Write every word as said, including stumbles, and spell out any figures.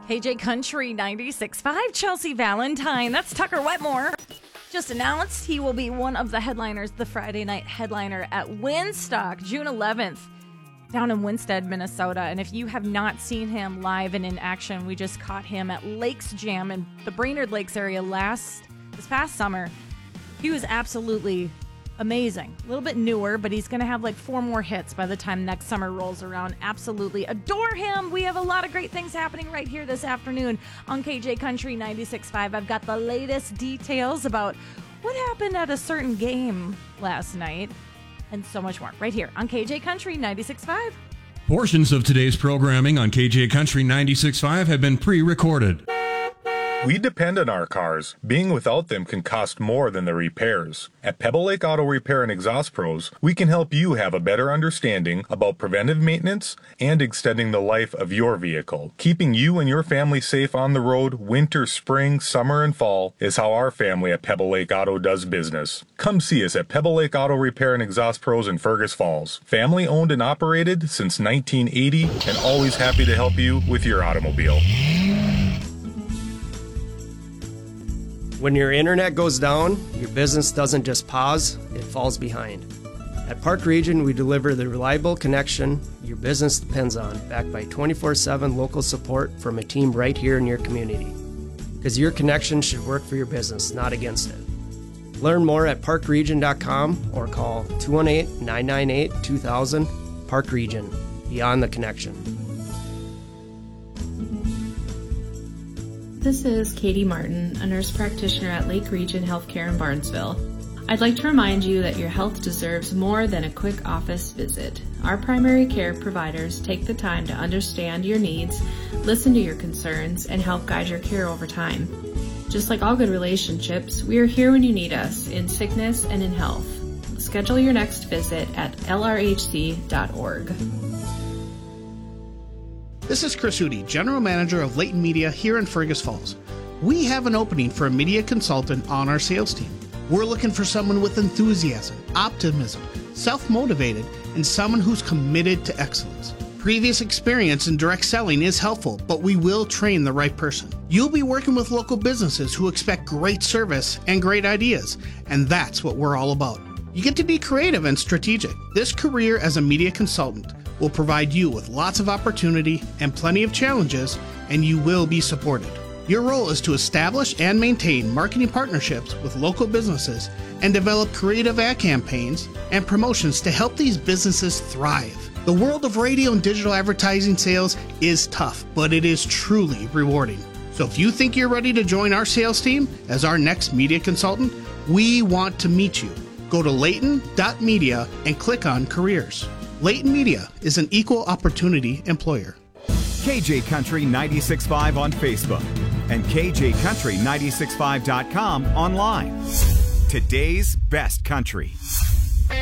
K J Country ninety-six point five, Chelsea Valentine. That's Tucker Wetmore. Just announced he will be one of the headliners, the Friday night headliner at Winstock, June eleventh, down in Winstead, Minnesota. And if you have not seen him live and in action, we just caught him at Lakes Jam in the Brainerd Lakes area last, this past summer. He was absolutely amazing. A little bit newer, but he's going to have like four more hits by the time next summer rolls around. Absolutely adore him. We have a lot of great things happening right here this afternoon on K J Country ninety-six point five. I've got the latest details about what happened at a certain game last night and so much more right here on K J Country ninety-six point five. Portions of today's programming on K J Country ninety-six point five have been pre-recorded. We depend on our cars. Being without them can cost more than the repairs. At Pebble Lake Auto Repair and Exhaust Pros, we can help you have a better understanding about preventive maintenance and extending the life of your vehicle. Keeping you and your family safe on the road winter, spring, summer, and fall is how our family at Pebble Lake Auto does business. Come see us at Pebble Lake Auto Repair and Exhaust Pros in Fergus Falls. Family owned and operated since nineteen eighty and always happy to help you with your automobile. When your internet goes down, your business doesn't just pause, it falls behind. At Park Region, we deliver the reliable connection your business depends on, backed by twenty-four seven local support from a team right here in your community. Because your connection should work for your business, not against it. Learn more at park region dot com or call two one eight, nine nine eight, two thousand. Park Region, beyond the connection. This is Katie Martin, a nurse practitioner at Lake Region Healthcare in Barnesville. I'd like to remind you that your health deserves more than a quick office visit. Our primary care providers take the time to understand your needs, listen to your concerns, and help guide your care over time. Just like all good relationships, we are here when you need us, in sickness and in health. Schedule your next visit at L R H C dot org. This is Chris Hootie, General Manager of Layton Media here in Fergus Falls. We have an opening for a media consultant on our sales team. We're looking for someone with enthusiasm, optimism, self-motivated, and someone who's committed to excellence. Previous experience in direct selling is helpful, but we will train the right person. You'll be working with local businesses who expect great service and great ideas, and that's what we're all about. You get to be creative and strategic. This career as a media consultant will provide you with lots of opportunity and plenty of challenges, and you will be supported. Your role is to establish and maintain marketing partnerships with local businesses and develop creative ad campaigns and promotions to help these businesses thrive. The world of radio and digital advertising sales is tough, but it is truly rewarding. So if you think you're ready to join our sales team as our next media consultant, we want to meet you. Go to layton dot media and click on careers. Layton Media is an equal opportunity employer. K J Country ninety-six point five on Facebook and K J Country ninety-six point five dot com online. Today's best country.